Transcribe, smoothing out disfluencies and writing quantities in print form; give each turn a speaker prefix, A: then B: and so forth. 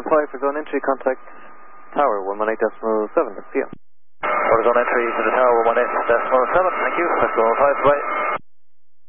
A: 5 for zone entry, contact tower 118.7, that's PM.
B: For zone entry to the tower 118.7, thank you. Let's go 5, bye.